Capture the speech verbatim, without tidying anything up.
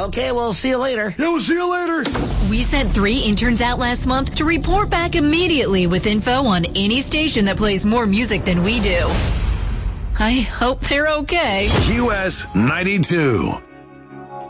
Okay, we'll see you later. Yeah, we'll see you later. We sent three interns out last month to report back immediately with info on any station that plays more music than we do. I hope they're okay. Q S ninety-two.